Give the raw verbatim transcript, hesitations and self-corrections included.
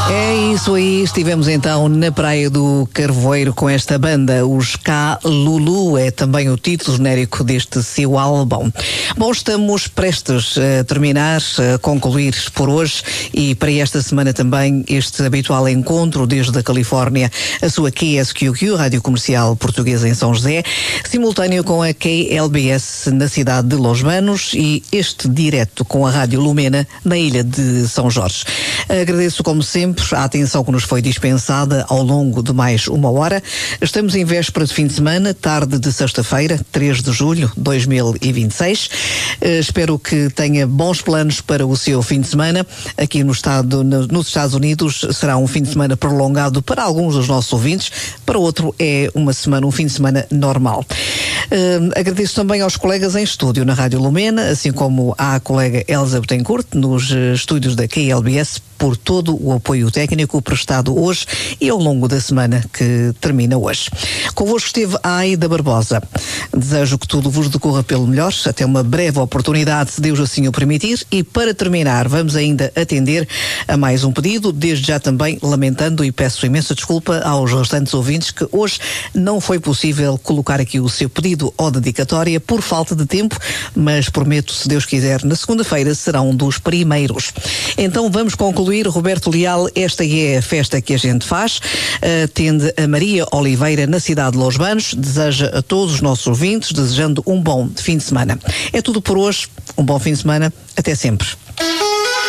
É isso aí, estivemos então na Praia do Carvoeiro com esta banda, os K Lulu, é também o título genérico deste seu álbum. Bom, estamos prestes a terminar, a concluir por hoje e para esta semana também este habitual encontro desde a Califórnia, a sua K S Q Q, Rádio Comercial Portuguesa em São José, simultâneo com a K L B S na cidade de Los Banos e este direto com a Rádio Lumena na ilha de São Jorge. Agradeço como sempre a atenção que nos foi dispensada ao longo de mais uma hora. Estamos em véspera de fim de semana, tarde de sexta-feira, três de julho de dois mil e vinte e seis. Uh, espero que tenha bons planos para o seu fim de semana. Aqui no estado, no, nos Estados Unidos será um fim de semana prolongado para alguns dos nossos ouvintes, para outro é uma semana, um fim de semana normal. Uh, agradeço também aos colegas em estúdio na Rádio Lumena, assim como à colega Elsa Betancourt nos uh, estúdios da K L B S, por todo o apoio técnico prestado hoje e ao longo da semana que termina hoje. Convosco esteve a Aida Barbosa. Desejo que tudo vos decorra pelo melhor, até uma breve oportunidade, se Deus assim o permitir, e para terminar vamos ainda atender a mais um pedido, desde já também lamentando e peço imensa desculpa aos restantes ouvintes que hoje não foi possível colocar aqui o seu pedido ou dedicatória por falta de tempo, mas prometo, se Deus quiser, na segunda-feira será um dos primeiros. Então vamos concluir. Roberto Leal, esta é a festa que a gente faz. Atende a Maria Oliveira na cidade de Los Banos. Deseja a todos os nossos ouvintes, desejando um bom fim de semana. É tudo por hoje. Um bom fim de semana. Até sempre.